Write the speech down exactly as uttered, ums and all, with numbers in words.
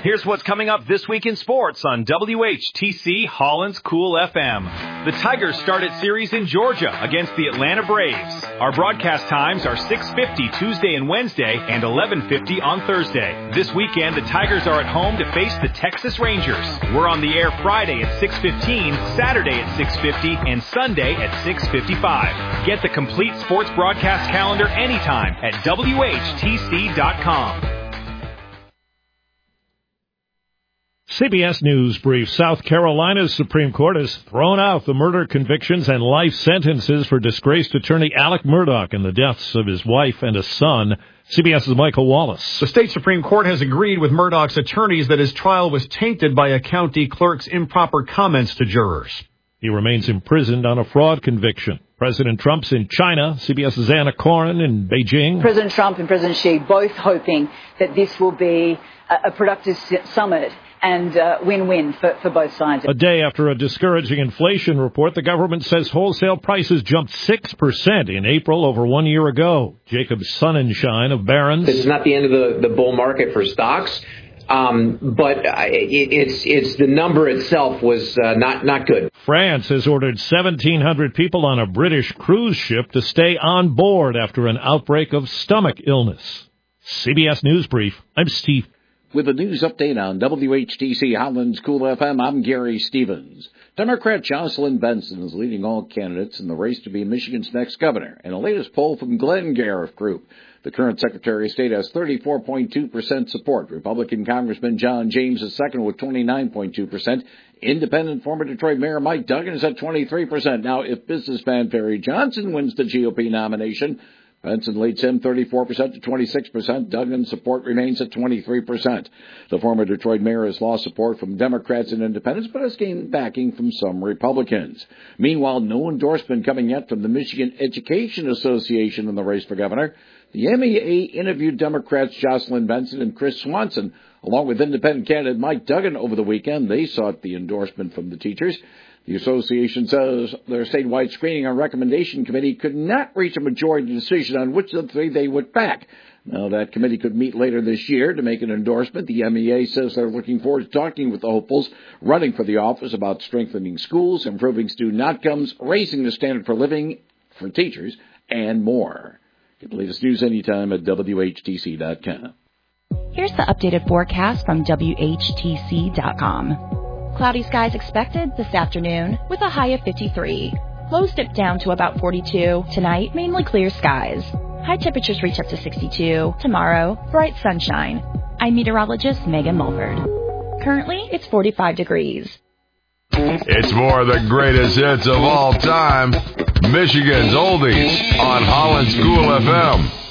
Here's what's coming up this week in sports on W H T C Holland's Cool F M. The Tigers start its series in Georgia against the Atlanta Braves. Our broadcast times are six fifty Tuesday and Wednesday and eleven fifty on Thursday. This weekend, the Tigers are at home to face the Texas Rangers. We're on the air Friday at six fifteen, Saturday at six fifty, and Sunday at six fifty-five. Get the complete sports broadcast calendar anytime at W H T C dot com. C B S News brief. South Carolina's Supreme Court has thrown out the murder convictions and life sentences for disgraced attorney Alec Murdaugh in the deaths of his wife and a son. CBS's Michael Wallace. The state Supreme Court has agreed with Murdaugh's attorneys that his trial was tainted by a county clerk's improper comments to jurors. He remains imprisoned on a fraud conviction. President Trump's in China. CBS's Anna Corin in Beijing. President Trump and President Xi both hoping that this will be a productive summit and uh, win-win for, for both sides. A day after a discouraging inflation report, the government says wholesale prices jumped six percent in April over one year ago. Jacob Sonnenschein of Barron's. This is not the end of the, the bull market for stocks, um, but it, it's it's the number itself was uh, not, not good. France has ordered seventeen hundred people on a British cruise ship to stay on board after an outbreak of stomach illness. C B S News Brief, I'm Steve. With a news update on W H T C Holland's Cool F M, I'm Gary Stevens. Democrat Jocelyn Benson is leading all candidates in the race to be Michigan's next governor. In a latest poll from Glenn Gariff Group, the current Secretary of State has thirty-four point two percent support. Republican Congressman John James is second with twenty-nine point two percent. Independent former Detroit Mayor Mike Duggan is at twenty-three percent. Now, if businessman Perry Johnson wins the G O P nomination, Benson leads him thirty-four percent to twenty-six percent. Duggan's support remains at twenty-three percent. The former Detroit mayor has lost support from Democrats and independents, but has gained backing from some Republicans. Meanwhile, no endorsement coming yet from the Michigan Education Association in the race for governor. The M E A interviewed Democrats Jocelyn Benson and Chris Swanson, along with independent candidate Mike Duggan over the weekend. They sought the endorsement from the teachers. The association says their statewide screening and recommendation committee could not reach a majority decision on which of the three they would back. Now, that committee could meet later this year to make an endorsement. The M E A says they're looking forward to talking with the hopefuls running for the office about strengthening schools, improving student outcomes, raising the standard for living for teachers, and more. Get the latest news anytime at W H T C dot com. Here's the updated forecast from W H T C dot com. Cloudy skies expected this afternoon with a high of fifty-three. Lows dip down to about forty-two. Tonight, mainly clear skies. High temperatures reach up to sixty-two. Tomorrow, bright sunshine. I'm meteorologist Megan Mulford. Currently, it's forty-five degrees. It's more of the greatest hits of all time. Michigan's Oldies on Holland's Cool F M.